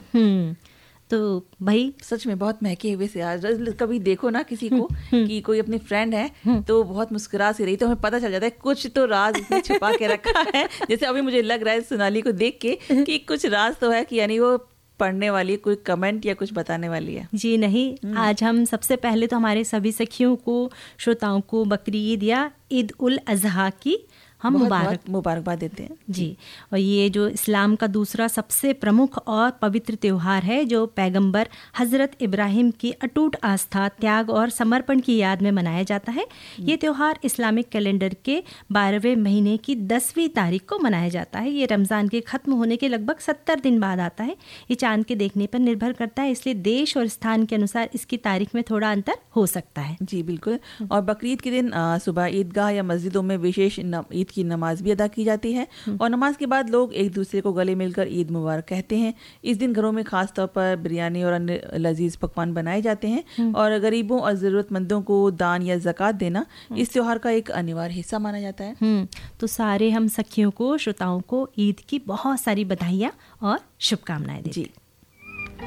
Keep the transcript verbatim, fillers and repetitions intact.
हम्म तो भाई सच में बहुत महके हुए से आज कभी देखो ना किसी को कि कोई अपनी फ्रेंड है तो बहुत मुस्कुरा सी रही, तो हमें पता चल जाता है कुछ तो राज इसने छुपा के रखा है। जैसे अभी मुझे लग रहा है सोनाली को देख के कि कुछ राज तो है, कि यानी वो पढ़ने वाली कोई कमेंट या कुछ बताने वाली है। जी नहीं, आज हम सबसे पहले तो हमारे सभी सखियों को, श्रोताओं को बकरीद या ईद उल अजहा की हम मुबारक मुबारकबाद देते हैं जी। और ये जो इस्लाम का दूसरा सबसे प्रमुख और पवित्र त्यौहार है, जो पैगंबर हज़रत इब्राहिम की अटूट आस्था, त्याग और समर्पण की याद में मनाया जाता है। ये त्यौहार इस्लामिक कैलेंडर के बारहवें महीने की दसवीं तारीख को मनाया जाता है। ये रमज़ान के ख़त्म होने के लगभग सत्तर दिन बाद आता है। ये चांद के देखने पर निर्भर करता है, इसलिए देश और स्थान के अनुसार इसकी तारीख में थोड़ा अंतर हो सकता है। जी बिल्कुल। और बकरीद के दिन सुबह ईदगाह या मस्जिदों में विशेष ईद की नमाज भी अदा की जाती है, और नमाज के बाद लोग एक दूसरे को गले मिलकर ईद मुबारक कहते हैं। इस दिन घरों में खास तौर पर बिरयानी और अन्य लजीज पकवान बनाए जाते हैं, और गरीबों और ज़रूरतमंदों को दान या ज़कात देना इस त्योहार का एक अनिवार्य हिस्सा माना जाता है। तो सारे हम सखियों को, श्रोताओं को ईद की बहुत सारी बधाइयाँ और शुभकामनाएं देते हैं।